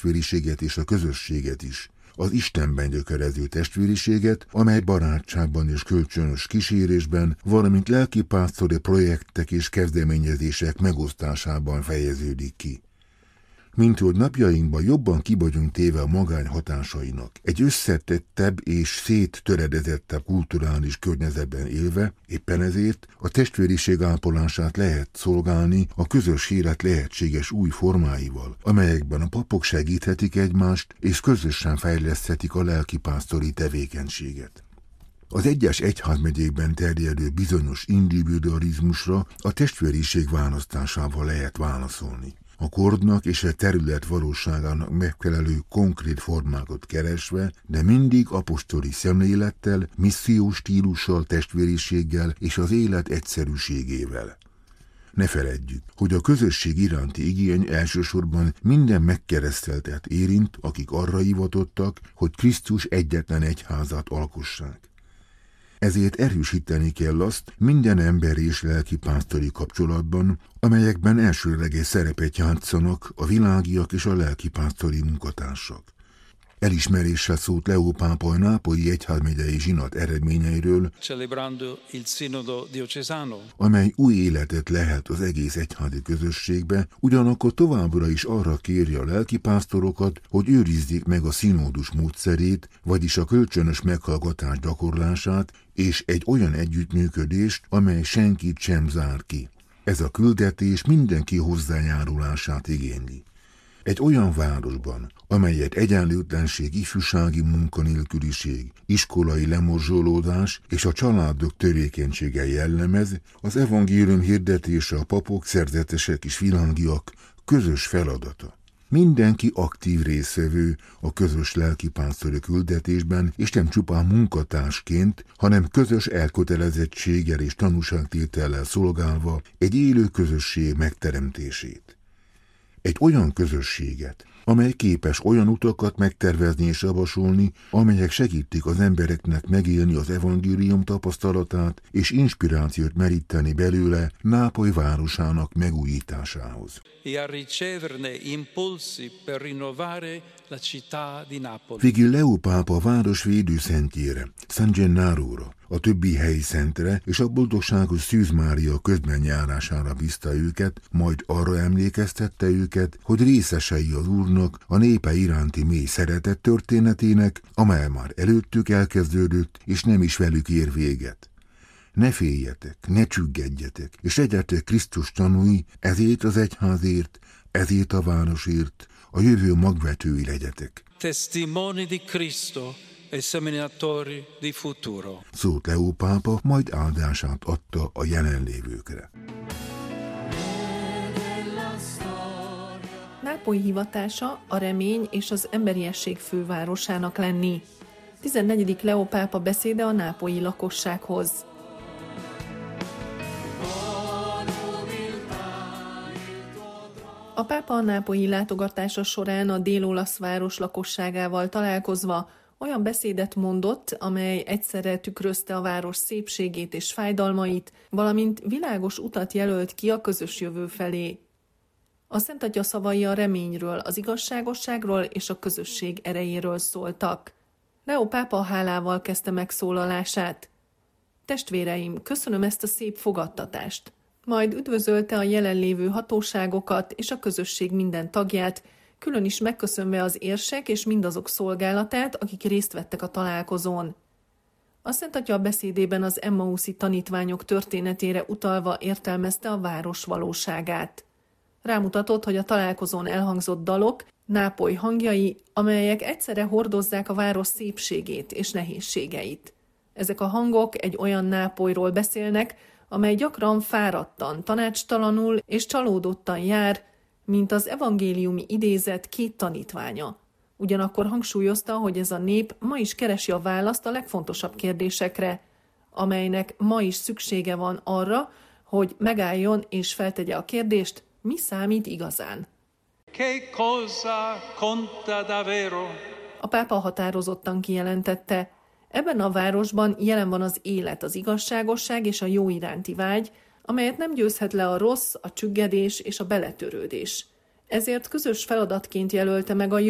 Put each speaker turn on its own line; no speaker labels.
testvériséget és a közösséget is. Az Istenben gyökerező testvériséget, amely barátságban és kölcsönös kísérésben, valamint lelkipásztori projektek és kezdeményezések megosztásában fejeződik ki. Minthogy napjainkban jobban ki vagyunk téve a magány hatásainak, egy összetettebb és széttöredezettebb kulturális környezetben élve, éppen ezért a testvériség ápolását lehet szolgálni a közös élet lehetséges új formáival, amelyekben a papok segíthetik egymást és közösen fejleszthetik a lelkipásztori tevékenységet. Az egyes egyházmegyékben terjedő bizonyos individualizmusra a testvériség választásával lehet válaszolni. A kornak és a terület valóságának megfelelő konkrét formákat keresve, de mindig apostoli szemlélettel, missziós stílussal, testvériséggel és az élet egyszerűségével. Ne feledjük, hogy a közösség iránti igény elsősorban minden megkereszteltet érint, akik arra hivatottak, hogy Krisztus egyetlen egyházat alkossák. Ezért erősíteni kell azt minden emberi és lelkipásztori kapcsolatban, amelyekben elsőleges szerepet játszanak a világiak és a lelkipásztori munkatársak. Elismeréssel szólt Leó pápa a nápolyi egyházmegyei zsinat eredményeiről, amely új életet lehet az egész egyházi közösségbe, ugyanakkor továbbra is arra kéri a lelkipásztorokat, hogy őrizzék meg a színódus módszerét, vagyis a kölcsönös meghallgatás gyakorlását, és egy olyan együttműködést, amely senkit sem zár ki. Ez a küldetés mindenki hozzájárulását igényli. Egy olyan városban, amelyet egyenlőtlenség, ifjúsági munkanélküliség, iskolai lemorzsolódás és a családok törékenysége jellemez, az evangélium hirdetése a papok, szerzetesek és világiak közös feladata. Mindenki aktív résztvevő a közös lelkipásztori küldetésben, és nem csupán munkatársként, hanem közös elkötelezettséggel és tanúságtétellel szolgálva egy élő közösség megteremtését. Egy olyan közösséget, amely képes olyan utakat megtervezni és javasolni, amelyek segítik az embereknek megélni az evangélium tapasztalatát és inspirációt meríteni belőle Nápoly városának megújításához. Végül Leó pápa a város védőszentjére, San Gennaróra, a többi helyi szentre és a boldogságos Szűz Mária közben járására bízta őket, majd arra emlékeztette őket, hogy részesei az Úrnak a népe iránti mély szeretet történetének, amely már előttük elkezdődött, és nem is velük ér véget. Ne féljetek, ne csüggedjetek, és legyetek Krisztus tanúi, ezért az egyházért, ezért a városért, a jövő magvetői legyetek.
Testimoni di Cristo e seminatori di futuro.
Szólt Leó pápa, majd áldását adta a jelenlévőkre.
Nápoly hivatása a remény és az emberiesség fővárosának lenni. 14. Leó pápa beszéde a nápolyi lakossághoz. A pápa a nápolyi látogatása során a dél-olasz város lakosságával találkozva olyan beszédet mondott, amely egyszerre tükrözte a város szépségét és fájdalmait, valamint világos utat jelölt ki a közös jövő felé. A Szent Atya szavai a reményről, az igazságosságról és a közösség erejéről szóltak. Leó pápa hálával kezdte megszólalását. Testvéreim, köszönöm ezt a szép fogadtatást. Majd üdvözölte a jelenlévő hatóságokat és a közösség minden tagját, külön is megköszönve az érsek és mindazok szolgálatát, akik részt vettek a találkozón. A Szent Atya beszédében az emmauszi tanítványok történetére utalva értelmezte a város valóságát. Rámutatott, hogy a találkozón elhangzott dalok, Nápoly hangjai, amelyek egyszerre hordozzák a város szépségét és nehézségeit. Ezek a hangok egy olyan Nápolyról beszélnek, amely gyakran fáradtan, tanácstalanul és csalódottan jár, mint az evangéliumi idézet két tanítványa. Ugyanakkor hangsúlyozta, hogy ez a nép ma is keresi a választ a legfontosabb kérdésekre, amelynek ma is szüksége van arra, hogy megálljon és feltegye a kérdést, mi számít igazán. A pápa határozottan kijelentette, ebben a városban jelen van az élet, az igazságosság és a jó iránti vágy, amelyet nem győzhet le a rossz, a csüggedés és a beletörődés. Ezért közös feladatként jelölte meg a